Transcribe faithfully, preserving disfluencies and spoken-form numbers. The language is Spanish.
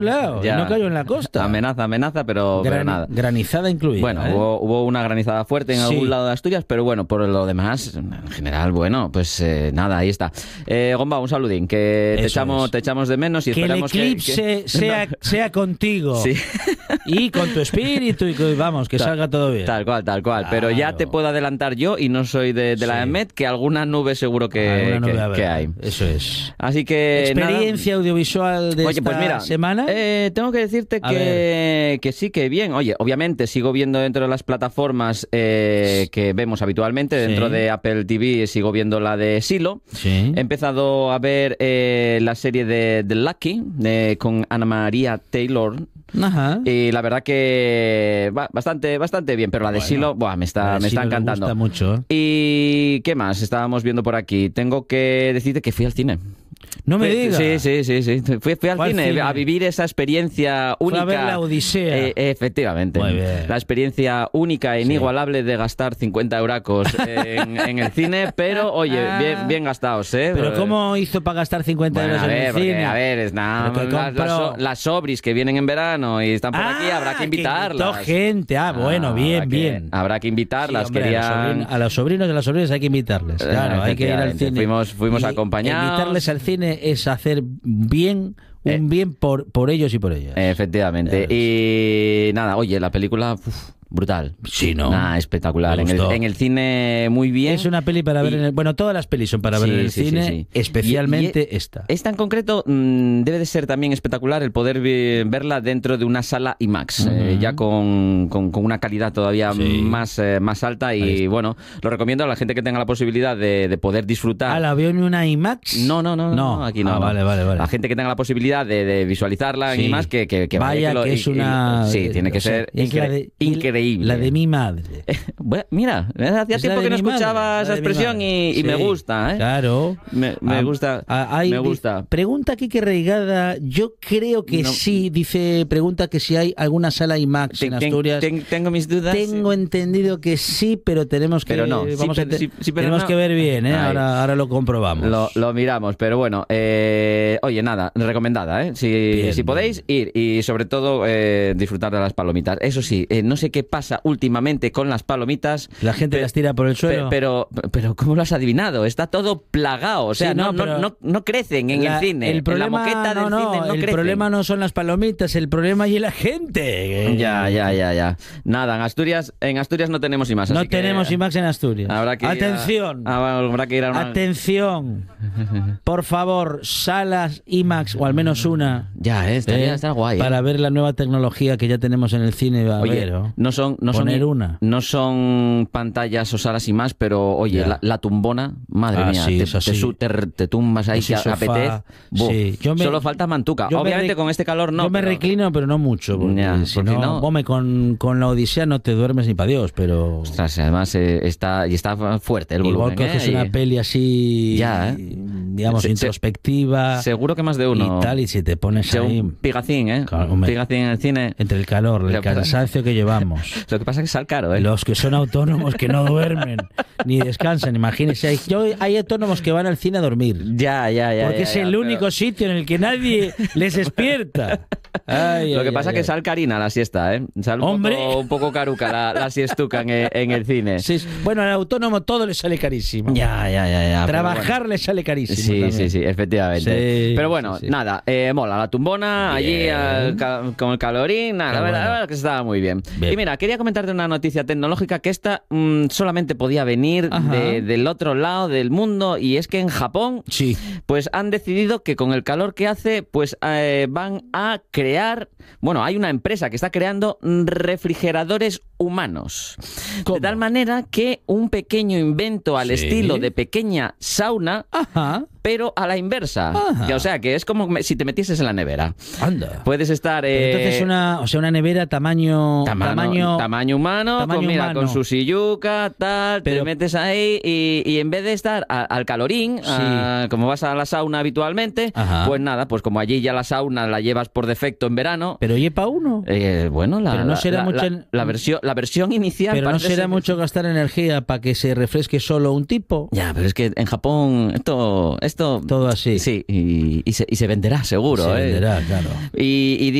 Claro, Ya. no cayó en la costa. Amenaza, amenaza, pero, pero Gran- nada. Granizada incluida. Bueno, ¿eh? hubo, hubo una granizada fuerte en Sí. algún lado de Asturias, pero bueno, por lo demás, en general, bueno, pues eh, nada, ahí está. Eh, Gomba, un saludín, que te Eso ecamos, es. te echamos de menos y Que el esperamos que- eclipse que... sea, No. sea contigo. Sí. Y con tu espíritu y que, vamos, que Tal- salga todo bien. Tal cual, tal cual. Pero ya Claro. te puedo adelantar yo, y no soy de, de la Sí. E M E T, que alguna nube seguro que, Alguna nube que- habrá. que hay. Eso es. Así que nada. Experiencia audiovisual de Oye, esta pues mira, semana. eh, tengo que decirte A que, que sí, que bien. Oye, obviamente sigo viendo dentro de las plataformas eh, que vemos habitualmente. Sí. Dentro de Apple T V sigo viendo la de Silo. Sí. He empezado a ver eh, la serie de The Lucky de, con Ana María Taylor. Ajá. Y la verdad que va bastante, bastante bien. Pero la de Bueno, Silo, buah, me está, A ver me si está nos encantando. gusta mucho. ¿Y qué más estábamos viendo por aquí? Tengo que decirte que fui al cine. No me Fui- digas. Sí, sí, sí, sí. Fui, fui al ¿Cuál cine, cine? a vivir esa experiencia Fue única. a ver la Odisea. Eh, efectivamente. Muy bien. La experiencia única e inigualable de gastar cincuenta euracos en, en el cine, pero oye, bien, bien gastados, ¿eh? Pero ¿cómo hizo para gastar cincuenta Bueno, euros a en ver, el porque, cine? a ver, es nada, Pero que las, las, compró- so- las sobris que vienen en verano y están por aquí, Ah, habrá que que invitarlas. invitó gente. Ah, bueno, bien, habrá que- bien. Habrá que Sí, invitarlas. hombre, a, los querían... sobrinos, a los sobrinos de las sobrinas hay que invitarles. Claro, hay que ir al efectivamente. cine. Fuimos- fuimos Y acompañados. Invitarles al cine es hacer bien, un Eh. bien por, por ellos y por ellas. Efectivamente. Ya Y nada, oye, la película, uf, brutal. Sí, ¿no? Nah, espectacular. Me En el, gustó. en el cine muy bien. Es una peli para ver Y- en el... Bueno, todas las pelis son para ver Sí, en el sí, sí, cine, sí. especialmente Y- y- esta. Esta en concreto mm, debe de ser también espectacular el poder vi- verla dentro de una sala IMAX, eh, ya con, con- con una calidad todavía Sí. más, eh, más alta. Ahí Y está. bueno, lo recomiendo a la gente que tenga la posibilidad de, de poder disfrutar. Ah, ¿la vio en una IMAX? No, no, no, no, No. no, aquí no. Ah, no. vale, vale, vale. La gente que tenga la posibilidad de, de visualizarla Sí. en IMAX, que, que, que Vaya, que lo- que es y- y- una... Sí, tiene que o sea, ser es la incre- de- increíble. La de mi madre. Bueno, mira, hacía Es tiempo la de que no mi madre, escuchaba la esa de mi expresión madre. y, y Sí, me gusta, ¿eh? Claro. Me, me Ah, gusta, ah, hay- me di- gusta. Pregunta aquí que reigada. Yo creo que No. sí. Dice, pregunta que si hay alguna sala IMAX Ten- en ten- Asturias. ten- tengo mis dudas. Tengo entendido que sí, pero tenemos que Pero no, sí, vamos a pero- te- sí, sí, pero tenemos no. que ver bien, ¿eh? Ay. Ahora, ahora lo comprobamos. Lo, lo miramos, pero bueno, eh, oye, nada, recomendada, ¿eh? Si, Bien, si podéis ir y sobre todo eh, disfrutar de las palomitas. Eso sí, eh, no sé qué pasa últimamente con las palomitas. La gente pe- las tira por el pe- suelo. Pero, pero, ¿cómo lo has adivinado? Está todo plagado, o sea, Sí, no, no, no, pero no, no crecen en La- el cine. El problema, en la moqueta no, del no, cine no el crecen. problema no son las palomitas, el problema y la gente. Ya, ya, ya, ya. Nada, en Asturias, en Asturias no tenemos IMAX. No así que tenemos IMAX en Asturias. Habrá que ir a- Atención. ah, habrá que ir a una... Atención. Por favor, salas IMAX o al menos una. Ya, eh, estaría, ¿eh? está guay. eh. Para ver la nueva tecnología que ya tenemos en el cine. A Oye, ver, ¿o? no son, no son, Poner una. no son pantallas o salas y más, pero oye, Ya. la, la tumbona, madre Ah, mía, sí, te, eso te sí. su- te, te tumbas ahí, Ese que sofá, apetece. Buh, sí. Yo me- Solo falta mantuca. yo me Obviamente rec- con este calor no. Yo me pero- reclino, pero no mucho. Porque Ya, si porque no, no- hombre, con, con la Odisea no te duermes ni para Dios, pero. Ostras, además eh, está, y está fuerte el Igual volumen. que ¿eh? es una Y- peli así. Ya, ¿eh? Digamos, Se- se- introspectiva. Seguro que más de uno. Y tal, y si te pones Sea ahí. un pigacín, ¿eh? Claro, un hombre. pigacín en el cine. Entre el calor, el Lo que pasa- cansancio que llevamos. Lo que pasa es que sale caro, ¿eh? Los que son autónomos que no duermen ni descansan, imagínense. Hay, yo- hay autónomos que van al cine a dormir. Ya, ya, ya. Porque ya, es ya, el pero- único sitio en el que nadie les despierta. Ay, Lo ay, que pasa ay, es que ay. sal carina la siesta, ¿eh? Sale un ¡Hombre! poco, un poco caruca la, la siestuca en, el- en el cine. Sí, bueno, al autónomo todo le sale carísimo. Ya, ya, ya, ya. pero Trabajar le sale bueno. carísimo. Sí, también. sí, sí, efectivamente. Sí, pero bueno, sí, sí. nada, eh, mola, la tumbona, allí Bien. al ca- con el calorín, nada, Qué la verdad, bueno. la verdad que estaba muy bien. Bien. Y mira, quería comentarte una noticia tecnológica que esta mm, solamente podía venir Ajá. de- del otro lado del mundo, y es que en Japón Sí. pues han decidido que con el calor que hace, pues eh, van a crear, bueno, hay una empresa que está creando refrigeradores humanos. ¿Cómo? De tal manera que un pequeño invento al Sí. estilo de pequeña sauna, Ajá. pero a la inversa. Ajá. Que, o sea, que es como me- si te metieses en la nevera. Anda. Puedes estar... Pero eh, entonces una, o sea, una nevera tamaño, Tamaño, tamaño, tamaño humano, tamaño con, mira, humano. con su silluca, tal, te Pero- metes ahí y, y en vez de estar a- al calorín, Sí. a- como vas a la sauna habitualmente, Ajá. pues nada, pues como allí ya la sauna la llevas por defecto en verano, pero ¿y para uno? eh, bueno, la, Pero no la- será la- mucha- la- la versión, la la versión inicial... Pero no parece será ser- mucho gastar energía para que se refresque solo un tipo. Ya, pero es que en Japón esto... esto Todo así. Sí, y, y se, y se venderá seguro. Se ¿eh? venderá, claro. Y, y